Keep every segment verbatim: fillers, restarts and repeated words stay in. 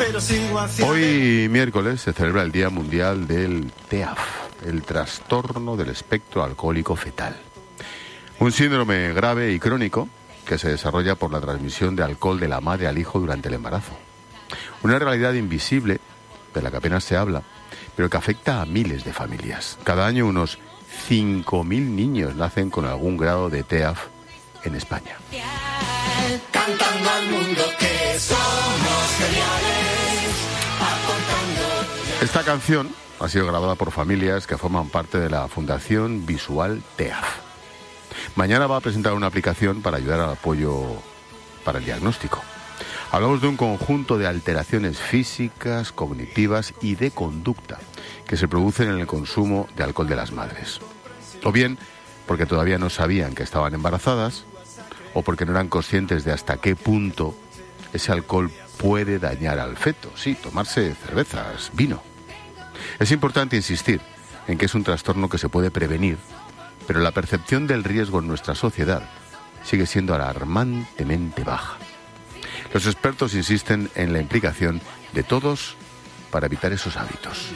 Hoy miércoles se celebra el Día Mundial del T E A F, el trastorno del espectro alcohólico fetal. Un síndrome grave y crónico que se desarrolla por la transmisión de alcohol de la madre al hijo durante el embarazo. Una realidad invisible, de la que apenas se habla, pero que afecta a miles de familias. Cada año unos cinco mil niños nacen con algún grado de T E A F en España. Cantando al mundo que somos geniales, aportando... Esta canción ha sido grabada por familias que forman parte de la Fundación Visual T E A F. Mañana va a presentar una aplicación para ayudar al apoyo para el diagnóstico. Hablamos de un conjunto de alteraciones físicas, cognitivas y de conducta que se producen en el consumo de alcohol de las madres. O bien porque todavía no sabían que estaban embarazadas, o porque no eran conscientes de hasta qué punto ese alcohol puede dañar al feto. Sí, tomarse cervezas, vino. Es importante insistir en que es un trastorno que se puede prevenir, pero la percepción del riesgo en nuestra sociedad sigue siendo alarmantemente baja. Los expertos insisten en la implicación de todos para evitar esos hábitos.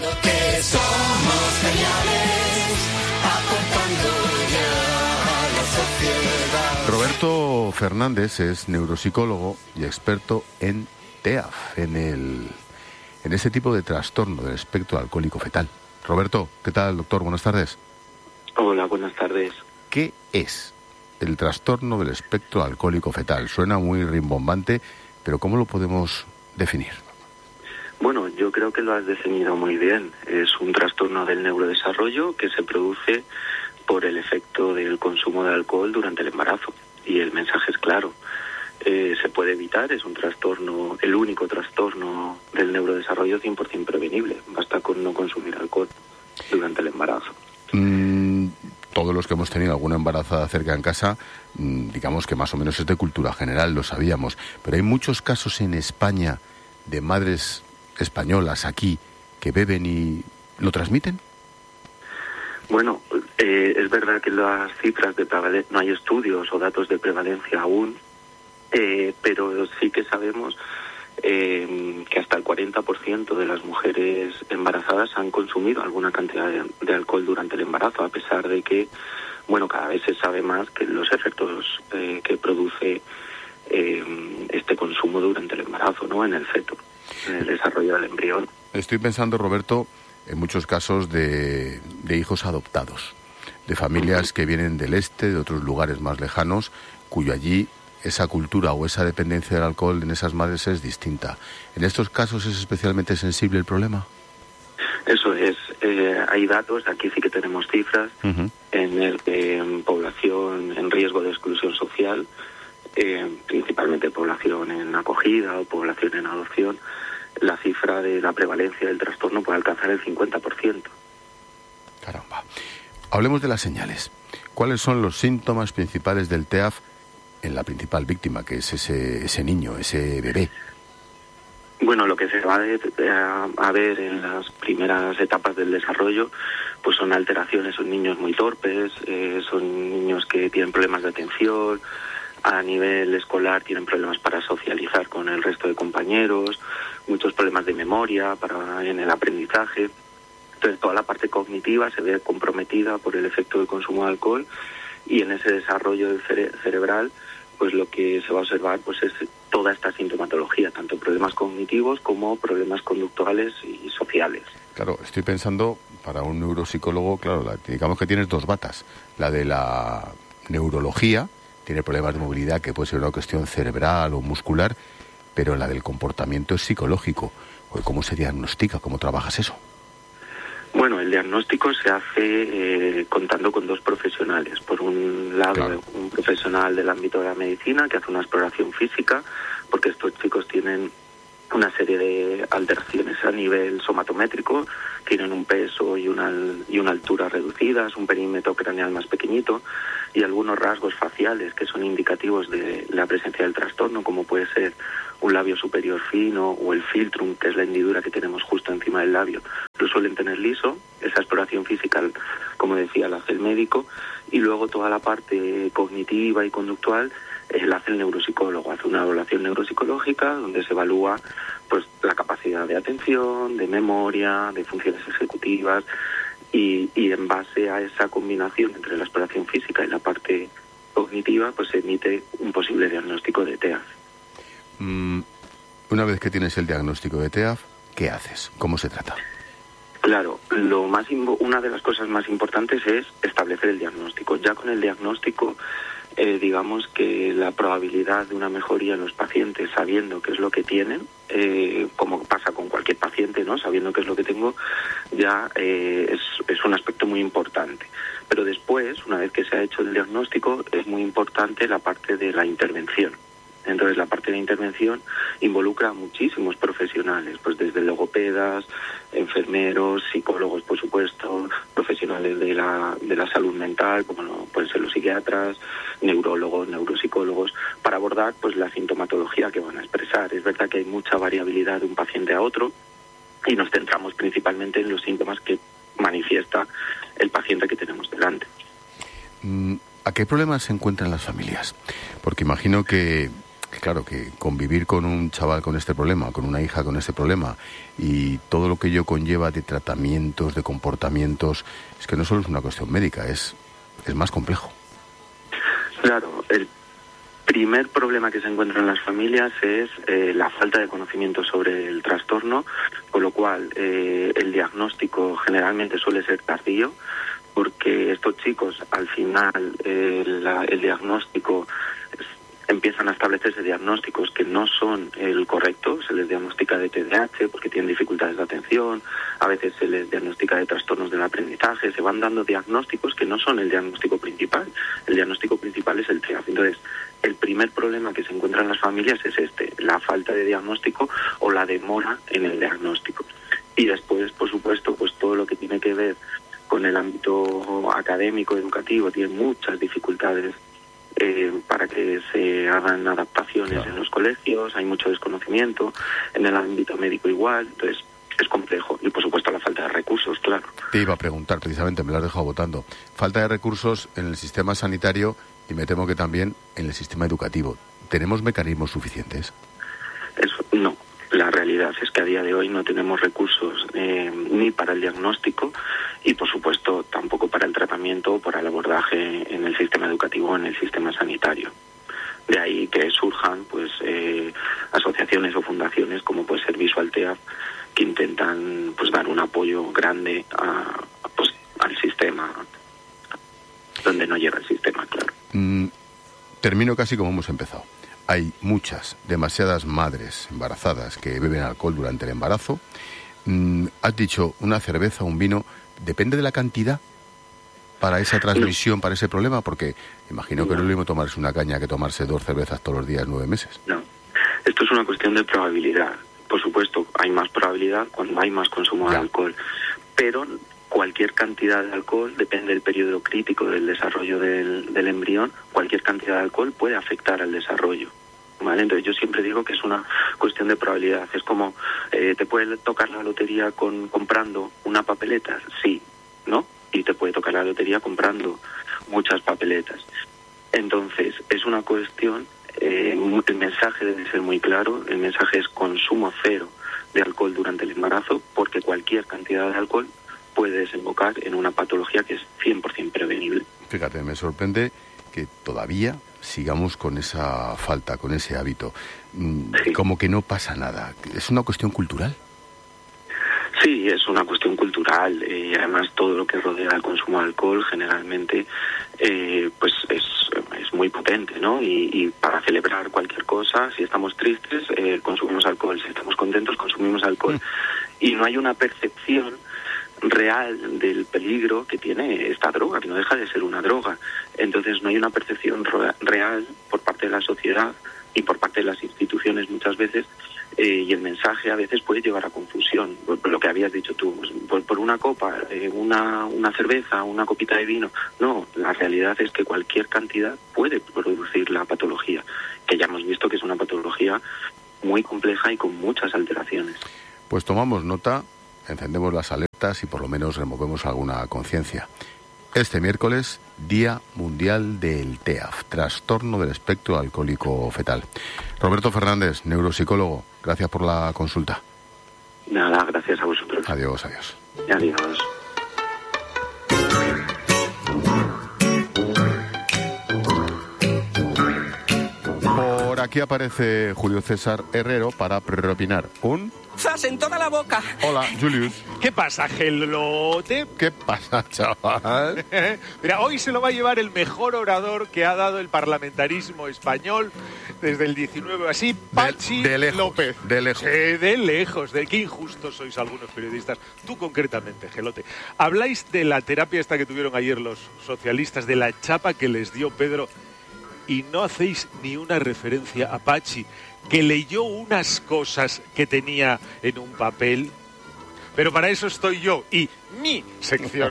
Roberto Fernández es neuropsicólogo y experto en T E A F, en, el, en ese tipo de trastorno del espectro alcohólico fetal. Roberto, ¿qué tal, doctor? Buenas tardes. Hola, buenas tardes. ¿Qué es el trastorno del espectro alcohólico fetal? Suena muy rimbombante, pero ¿cómo lo podemos definir? Bueno, yo creo que lo has definido muy bien. Es un trastorno del neurodesarrollo que se produce por el efecto del consumo de alcohol durante el embarazo. Y el mensaje es claro. Eh, se puede evitar, es un trastorno, el único trastorno del neurodesarrollo cien por ciento prevenible. Basta con no consumir alcohol durante el embarazo. Mm, todos los que hemos tenido alguna embarazada cerca en casa, mm, digamos que más o menos es de cultura general, lo sabíamos. Pero hay muchos casos en España de madres españolas aquí que beben y lo transmiten. Bueno, eh, es verdad que las cifras de prevalencia, no hay estudios o datos de prevalencia aún, eh, pero sí que sabemos eh, que hasta el cuarenta por ciento de las mujeres embarazadas han consumido alguna cantidad de, de alcohol durante el embarazo, a pesar de que, bueno, cada vez se sabe más que los efectos eh, que produce eh, este consumo durante el embarazo, ¿no?, en el feto, en el desarrollo del embrión. Estoy pensando, Roberto, en muchos casos de, de hijos adoptados, de familias que vienen del este, de otros lugares más lejanos, cuyo allí esa cultura o esa dependencia del alcohol en esas madres es distinta. ¿En estos casos es especialmente sensible el problema? Eso es. Eh, hay datos, aquí sí que tenemos cifras, uh-huh. en el que en población en riesgo de exclusión social, eh, principalmente población en acogida o población en adopción, la cifra de la prevalencia del trastorno puede alcanzar el cincuenta por ciento. Caramba. Hablemos de las señales. ¿Cuáles son los síntomas principales del T E A F en la principal víctima, que es ese, ese niño, ese bebé? Bueno, lo que se va a, a ver en las primeras etapas del desarrollo pues son alteraciones, son niños muy torpes, eh, son niños que tienen problemas de atención, a nivel escolar tienen problemas para socializar con el resto de compañeros, muchos problemas de memoria para en el aprendizaje. Entonces toda la parte cognitiva se ve comprometida por el efecto del consumo de alcohol, y en ese desarrollo del cere- cerebral pues lo que se va a observar pues es toda esta sintomatología, tanto problemas cognitivos como problemas conductuales y sociales. Claro, estoy pensando, para un neuropsicólogo, claro, la, digamos que tienes dos batas. La de la neurología, tiene problemas de movilidad que puede ser una cuestión cerebral o muscular, pero la del comportamiento es psicológico. ¿Cómo se diagnostica? ¿Cómo trabajas eso? Bueno, el diagnóstico se hace eh, contando con dos profesionales. Por un lado, claro, un profesional del ámbito de la medicina que hace una exploración física, porque estos chicos tienen una serie de alteraciones a nivel somatométrico, tienen un peso y una, y una altura reducidas, un perímetro craneal más pequeñito y algunos rasgos faciales que son indicativos de la presencia del trastorno, como puede ser un labio superior fino o el filtrum, que es la hendidura que tenemos justo encima del labio. Lo suelen tener liso. Esa exploración física, como decía, la hace el médico, y luego toda la parte cognitiva y conductual eh, la hace el neuropsicólogo, hace una evaluación neuropsicológica donde se evalúa pues la capacidad de atención, de memoria, de funciones ejecutivas, y, y en base a esa combinación entre la exploración física y la parte cognitiva, pues se emite un posible diagnóstico de T E A F. Mm, una vez que tienes el diagnóstico de T E A F, ¿qué haces? ¿Cómo se trata? Claro, lo más una de las cosas más importantes es establecer el diagnóstico. Ya con el diagnóstico, eh, digamos que la probabilidad de una mejoría en los pacientes, sabiendo qué es lo que tienen, eh, como pasa con cualquier paciente, ¿no? Sabiendo qué es lo que tengo, ya eh, es, es un aspecto muy importante. Pero después, una vez que se ha hecho el diagnóstico, es muy importante la parte de la intervención. Entonces, la parte de intervención involucra a muchísimos profesionales, pues desde logopedas, enfermeros, psicólogos, por supuesto, profesionales de la, de la salud mental, como no, pueden ser los psiquiatras, neurólogos, neuropsicólogos, para abordar pues la sintomatología que van a expresar. Es verdad que hay mucha variabilidad de un paciente a otro y nos centramos principalmente en los síntomas que manifiesta el paciente que tenemos delante. ¿A qué problemas se encuentran las familias? Porque imagino que, que, claro, que convivir con un chaval con este problema, con una hija con este problema, y todo lo que ello conlleva de tratamientos, de comportamientos, es que no solo es una cuestión médica, es, es más complejo. Claro, el primer problema que se encuentra en las familias es eh, la falta de conocimiento sobre el trastorno, con lo cual eh, el diagnóstico generalmente suele ser tardío, porque estos chicos al final eh, la, el diagnóstico es, empiezan a establecerse diagnósticos que no son el correcto. Se les diagnostica de T D A H porque tienen dificultades de atención, a veces se les diagnostica de trastornos del aprendizaje, se van dando diagnósticos que no son el diagnóstico principal. El diagnóstico principal es el T E A F. Entonces, el primer problema que se encuentra en las familias es este, la falta de diagnóstico o la demora en el diagnóstico. Y después, por supuesto, pues todo lo que tiene que ver con el ámbito académico, educativo, tiene muchas dificultades eh, para que se hagan adaptaciones claro. en los colegios, hay mucho desconocimiento, en el ámbito médico igual, entonces es complejo. Y por supuesto la falta de recursos, claro. Te iba a preguntar, precisamente, me lo has dejado votando. Falta de recursos en el sistema sanitario y me temo que también en el sistema educativo. ¿Tenemos mecanismos suficientes? Eso, no. La realidad es que a día de hoy no tenemos recursos eh, ni para el diagnóstico y, por supuesto, tampoco para el tratamiento o para el abordaje en el sistema educativo o en el sistema sanitario. De ahí que surjan pues eh, asociaciones o fundaciones como puede ser Visual T E A F, que intentan pues dar un apoyo grande a, pues, al sistema, donde no llega el sistema, claro. Mm, termino casi como hemos empezado. Hay muchas, demasiadas madres embarazadas que beben alcohol durante el embarazo. Mm, has dicho, una cerveza, un vino, ¿depende de la cantidad para esa transmisión, no. para ese problema? Porque imagino que no. no es lo mismo tomarse una caña que tomarse dos cervezas todos los días, nueve meses. No, esto es una cuestión de probabilidad. Por supuesto, hay más probabilidad cuando hay más consumo ya. de alcohol, pero cualquier cantidad de alcohol, depende del periodo crítico del desarrollo del, del embrión, cualquier cantidad de alcohol puede afectar al desarrollo, ¿vale? Entonces yo siempre digo que es una cuestión de probabilidad. Es como, eh, ¿te puede tocar la lotería con comprando una papeleta? Sí, ¿no? Y te puede tocar la lotería comprando muchas papeletas. Entonces, es una cuestión, eh, el mensaje debe ser muy claro, el mensaje es consumo cero de alcohol durante el embarazo, porque cualquier cantidad de alcohol puede desembocar en una patología que es cien por ciento prevenible. Fíjate, me sorprende que todavía sigamos con esa falta, con ese hábito. Sí. Como que no pasa nada. ¿Es una cuestión cultural? Sí, es una cuestión cultural eh, y además todo lo que rodea al consumo de alcohol generalmente eh, pues es, es muy potente, ¿no? Y, y para celebrar cualquier cosa, si estamos tristes, eh, consumimos alcohol. Si estamos contentos, consumimos alcohol. Mm. Y no hay una percepción real del peligro que tiene esta droga, que no deja de ser una droga. Entonces no hay una percepción real por parte de la sociedad y por parte de las instituciones muchas veces, eh, y el mensaje a veces puede llevar a confusión, por, por lo que habías dicho tú, pues, por, por una copa, eh, una, una cerveza, una copita de vino. No, la realidad es que cualquier cantidad puede producir la patología, que ya hemos visto que es una patología muy compleja y con muchas alteraciones. Pues tomamos nota, encendemos las alertas y por lo menos removemos alguna conciencia. este miércoles, Día Mundial del T E A F, Trastorno del Espectro Alcohólico Fetal. Roberto Fernández, neuropsicólogo, gracias por la consulta. Nada, gracias a vosotros. Adiós, adiós. Adiós. Por aquí aparece Julio César Herrero para propinar un... ¡Zas en toda la boca! Hola, Julius. ¿Qué pasa, gelote? ¿Qué pasa, chaval? Mira, hoy se lo va a llevar el mejor orador que ha dado el parlamentarismo español desde el diecinueve, así, Pachi de, de lejos, López. De lejos. Sí, de lejos. De qué injustos sois algunos periodistas. Tú concretamente, gelote. Habláis de la terapia esta que tuvieron ayer los socialistas, de la chapa que les dio Pedro, y no hacéis ni una referencia a Pachi, que leyó unas cosas que tenía en un papel. Pero para eso estoy yo, y mi sección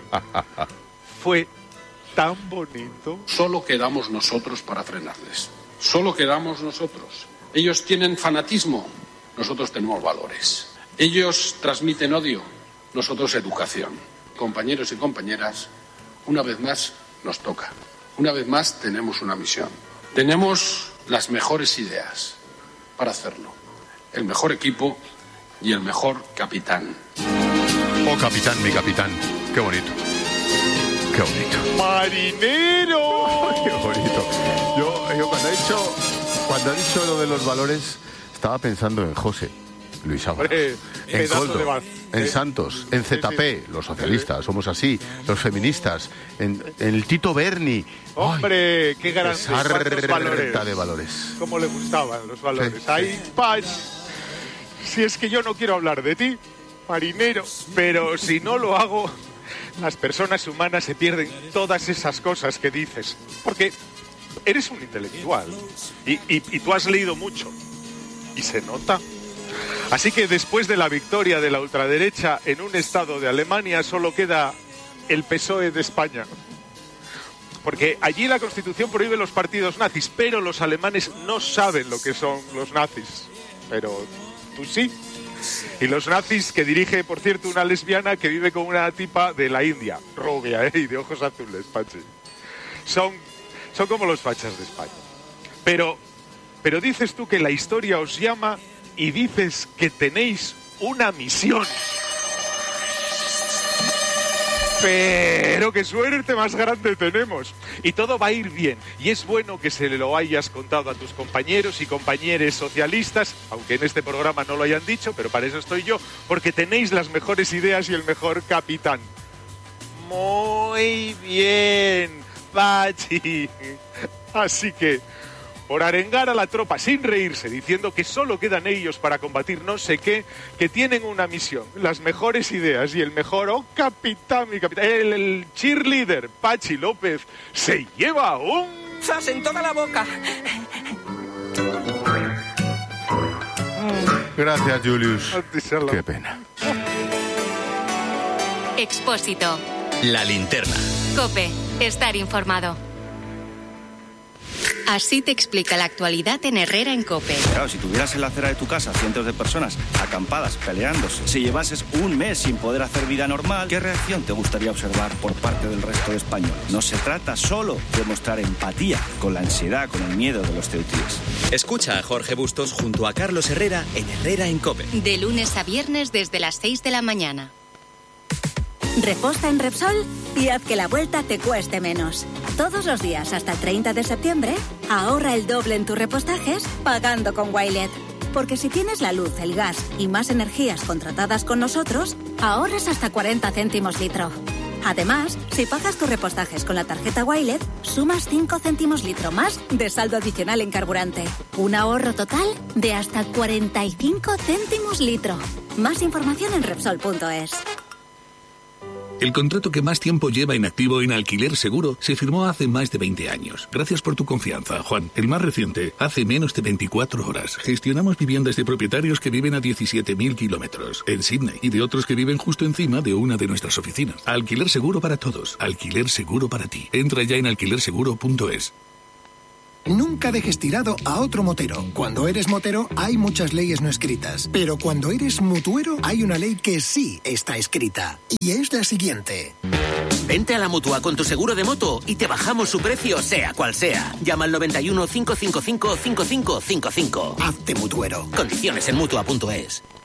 fue tan bonito. Solo quedamos nosotros para frenarles. Solo quedamos nosotros. Ellos tienen fanatismo, nosotros tenemos valores. Ellos transmiten odio, nosotros educación. Compañeros y compañeras, una vez más nos toca. Una vez más tenemos una misión. Tenemos las mejores ideas para hacerlo. El mejor equipo y el mejor capitán. Oh, capitán, mi capitán. Qué bonito. Qué bonito. ¡Marinero! Qué bonito. Yo, yo cuando he dicho, cuando he dicho lo de los valores, estaba pensando en José Luis Ábalos, en Coldo, en Santos, en Z P, sí, sí. Los socialistas, somos así, los feministas, en, en el Tito Berni. Hombre, ¡ay, qué grande! ¡Cuántos valores! de valores! ¿Cómo le gustaban los valores? Sí, ¡Ay, sí. Pach! Si es que yo no quiero hablar de ti, marinero, pero si no lo hago, las personas humanas se pierden todas esas cosas que dices, porque eres un intelectual y, y, y tú has leído mucho y se nota. Así que después de la victoria de la ultraderecha en un estado de Alemania solo queda el P S O E de España. Porque allí la Constitución prohíbe los partidos nazis, pero los alemanes no saben lo que son los nazis. Pero tú sí. Y los nazis que dirige, por cierto, una lesbiana que vive con una tipa de la India, rubia, ¿eh? Y de ojos azules, Pachi. Son, son como los fachas de España. Pero, pero dices tú que la historia os llama y dices que tenéis una misión. Pero qué suerte más grande tenemos. Y todo va a ir bien. Y es bueno que se lo hayas contado a tus compañeros y compañeras socialistas, aunque en este programa no lo hayan dicho, pero para eso estoy yo, porque tenéis las mejores ideas y el mejor capitán. Muy bien, Pachi. Así que, por arengar a la tropa sin reírse, diciendo que solo quedan ellos para combatir no sé qué, que tienen una misión, las mejores ideas y el mejor, oh capitán, mi capitán, el, el cheerleader, Pachi López, se lleva un... ¡Zas en toda la boca! Gracias, Julius. Qué pena. Expósito. La linterna. COPE. Estar informado. Así te explica la actualidad en Herrera en COPE. Claro, si tuvieras en la acera de tu casa cientos de personas acampadas, peleándose, si llevases un mes sin poder hacer vida normal, ¿qué reacción te gustaría observar por parte del resto de españoles? No se trata solo de mostrar empatía con la ansiedad, con el miedo de los ceutíes. Escucha a Jorge Bustos junto a Carlos Herrera en Herrera en COPE. De lunes a viernes desde las seis de la mañana. Reposta en Repsol y haz que la vuelta te cueste menos. Todos los días hasta el treinta de septiembre, ahorra el doble en tus repostajes pagando con Wilet. Porque si tienes la luz, el gas y más energías contratadas con nosotros, ahorras hasta cuarenta céntimos litro. Además, si pagas tus repostajes con la tarjeta Wilet, sumas cinco céntimos litro más de saldo adicional en carburante. Un ahorro total de hasta cuarenta y cinco céntimos litro. Más información en Repsol punto es. El contrato que más tiempo lleva inactivo en Alquiler Seguro se firmó hace más de veinte años. Gracias por tu confianza, Juan. El más reciente, hace menos de veinticuatro horas. Gestionamos viviendas de propietarios que viven a diecisiete mil kilómetros en Sydney y de otros que viven justo encima de una de nuestras oficinas. Alquiler Seguro para todos. Alquiler Seguro para ti. Entra ya en alquiler seguro punto es. Nunca dejes tirado a otro motero. Cuando eres motero hay muchas leyes no escritas, pero cuando eres mutuero hay una ley que sí está escrita, y es la siguiente. Vente a la Mutua con tu seguro de moto y te bajamos su precio sea cual sea. Llama al noventa y uno, cinco cinco cinco, cinco cinco cinco cinco. Hazte mutuero. Condiciones en Mutua punto es.